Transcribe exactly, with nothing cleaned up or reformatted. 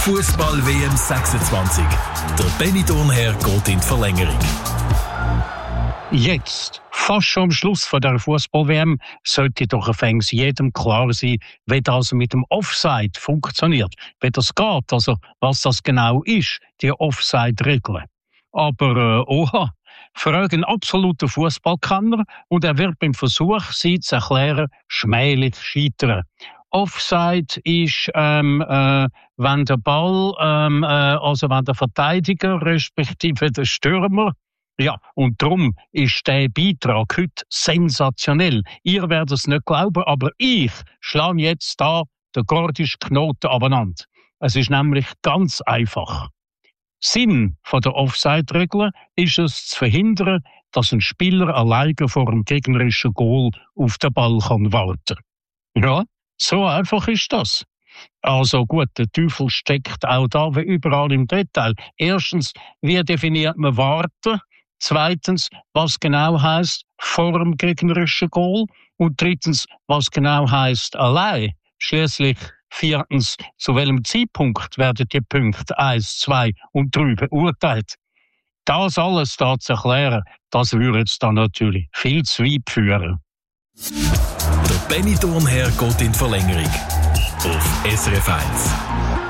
Fußball-W M sechsundzwanzig. Der Benny Thurnherr geht in die Verlängerung. Jetzt, fast schon am Schluss von der Fußball-W M, sollte doch fängs jedem klar sein, wie das mit dem Offside funktioniert, wie das geht, also was das genau ist, die Offside-Regel. Aber äh, oha, frage einen absoluten Fußballkenner und er wird beim Versuch, sie zu erklären, schmählich scheitern. Offside ist, ähm, äh, wenn der Ball, ähm, äh, also wenn der Verteidiger respektive der Stürmer, ja, und darum ist der Beitrag heute sensationell. Ihr werdet es nicht glauben, aber ich schlage jetzt da den gordischen Knoten abeinander. Es ist nämlich ganz einfach. Sinn von der Offside-Regel ist es zu verhindern, dass ein Spieler alleine vor dem gegnerischen Goal auf den Ball kann warten. Ja, so einfach ist das. Also gut, der Teufel steckt auch da wie überall im Detail. Erstens, wie definiert man warten? Zweitens, was genau heisst vor dem gegnerischen Goal? Und drittens, was genau heisst allein? Schließlich viertens, zu welchem Zeitpunkt werden die Punkte eins, zwei und drei beurteilt? Das alles da zu erklären, das würde jetzt dann natürlich viel zu weit führen. Der Benny Thurnherr geht in die Verlängerung. Auf S R F eins.